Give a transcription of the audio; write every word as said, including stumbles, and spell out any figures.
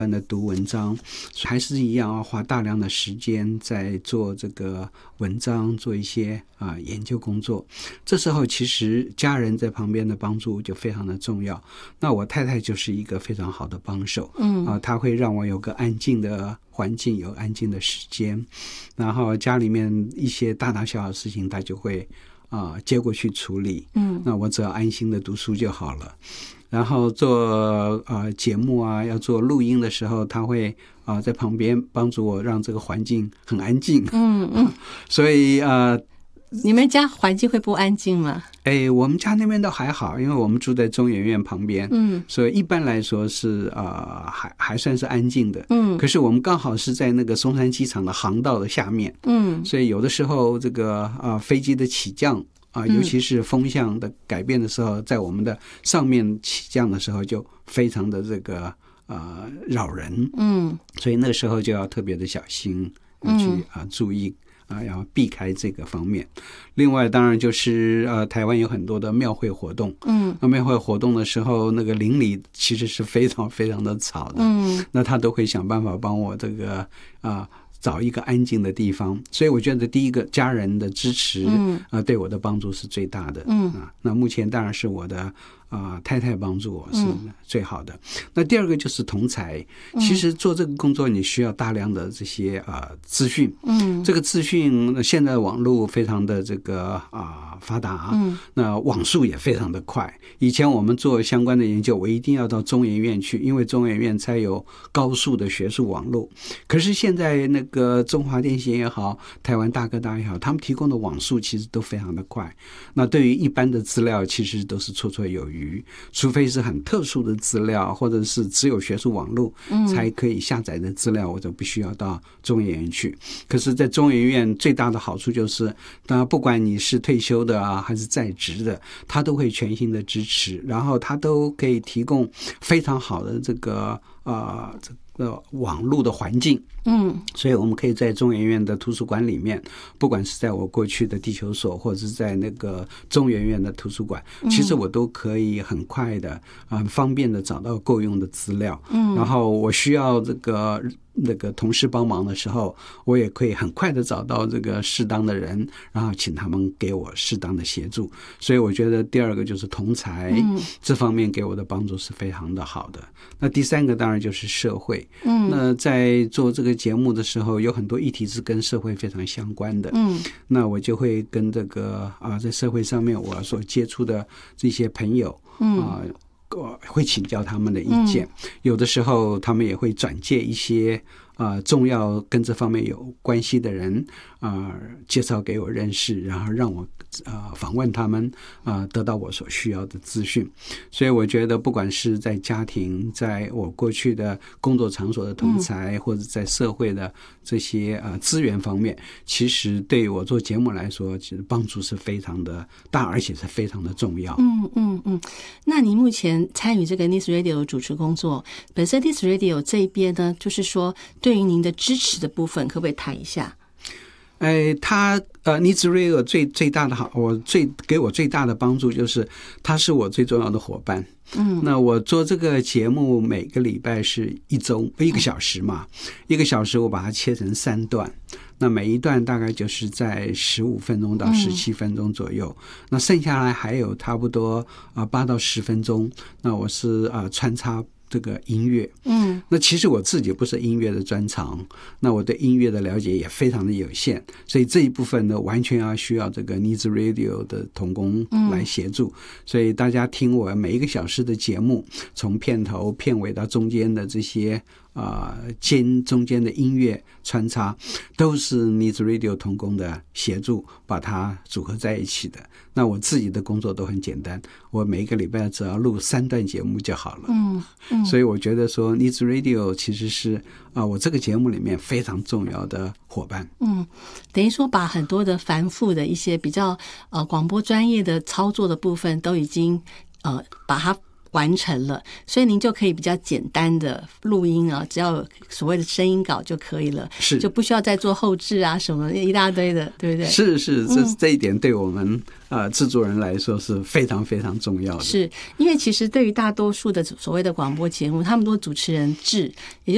的读文章，还是一样要花大量的时间在做这个文章，做一些啊、呃、研究工作。这时候其实家人在旁边的帮助就非常的重要。那我太太就是一个非常好的帮手，嗯啊、呃，她会让我有个安静的环境，有安静的时间，然后家里面一些大大小小的事情，她就会啊、呃、接过去处理，嗯，那我只要安心的读书就好了。然后做呃节目啊，要做录音的时候，他会啊、呃、在旁边帮助我，让这个环境很安静。嗯嗯，所以呃， 你们家环境会不安静吗？ 哎，我们家那边都还好，因为我们住在中研院旁边，嗯，所以一般来说是呃还还算是安静的。嗯，可是我们刚好是在那个松山机场的航道的下面，嗯，所以有的时候这个啊、呃、飞机的起降。啊，尤其是风向的改变的时候，在我们的上面起降的时候，就非常的这个呃扰人，嗯，所以那个时候就要特别的小心，要去啊、呃、注意啊，要避开这个方面。另外，当然就是呃，台湾有很多的庙会活动，嗯，那庙会活动的时候，那个邻里其实是非常非常的吵的，嗯，那他都会想办法帮我这个啊。呃找一个安静的地方，所以我觉得第一个家人的支持，嗯，啊、呃，对我的帮助是最大的，嗯啊。那目前当然是我的啊、呃、太太帮助我是最好的。嗯、那第二个就是同才，其实做这个工作你需要大量的这些啊、呃、资讯，嗯，这个资讯现在网络非常的这个啊、呃、发达，嗯，那网速也非常的快。以前我们做相关的研究，我一定要到中研院去，因为中研院才有高速的学术网络。可是现在那个中华电信也好，台湾大哥大也好，他们提供的网速其实都非常的快。那对于一般的资料，其实都是绰绰有余，除非是很特殊的资料，或者是只有学术网络才可以下载的资料，我就必须要到中研院去。可是，在中研院最大的好处就是，当然不管你是退休的啊，还是在职的，他都会全心的支持，然后他都可以提供非常好的这个啊、呃、这个网络的环境。嗯，所以我们可以在中研院的图书馆里面，不管是在我过去的地球所，或者是在那个中研院的图书馆，其实我都可以很快的、很方便的找到够用的资料。嗯，然后我需要这个那个同事帮忙的时候，我也可以很快的找到这个适当的人，然后请他们给我适当的协助。所以我觉得第二个就是同才、嗯、这方面给我的帮助是非常的好的。那第三个当然就是社会。嗯，那在做这个节目的时候，有很多议题是跟社会非常相关的。嗯，那我就会跟这个啊，在社会上面我所接触的这些朋友，嗯啊。会请教他们的意见，嗯、有的时候他们也会转介一些啊、呃、重要跟这方面有关系的人啊、呃、介绍给我认识，然后让我啊、呃、访问他们啊、呃、得到我所需要的资讯。所以我觉得不管是在家庭，在我过去的工作场所的同才，嗯、或者在社会的这些啊、呃、资源方面，其实对于我做节目来说，其实帮助是非常的大，而且是非常的重要。 嗯嗯嗯，那你目前参与这个 News Radio 的主持工作，本身 News Radio 这一边呢，就是说对于您的支持的部分，可不可以谈一下？ 哎，他呃 News Radio 最最大的好，我最给我最大的帮助就是他是我最重要的伙伴。嗯，那我做这个节目每个礼拜是一周一个小时嘛，一个小时我把它切成三段。那每一段大概就是在十五分钟到十七分钟左右，嗯、那剩下来还有差不多啊八到十分钟，那我是啊、呃、穿插这个音乐。嗯，那其实我自己不是音乐的专长，那我对音乐的了解也非常的有限，所以这一部分呢完全要需要这个 News Radio 的同工来协助。嗯、所以大家听我每一个小时的节目，从片头片尾到中间的这些啊、呃，间中间的音乐穿插，都是 News Radio 同工的协助，把它组合在一起的。那我自己的工作都很简单，我每一个礼拜只要录三段节目就好了。嗯嗯，所以我觉得说 News Radio 其实是啊、呃，我这个节目里面非常重要的伙伴。 嗯，等于说把很多的繁复的一些比较呃广播专业的操作的部分都已经呃把它完成了，所以您就可以比较简单的录音啊，只要有所谓的声音稿就可以了， 是就不需要再做后制啊什么一大堆的，对不对？ 是是，这、嗯、这一点对我们呃制作人来说是非常非常重要的。 是因为其实对于大多数的所谓的广播节目，他们都主持人制，也就